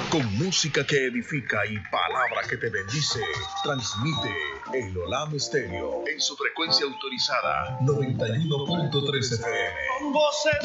Con música que edifica y palabra que te bendice, transmite el Olam Estéreo en su frecuencia autorizada 91.3 FM. Con voces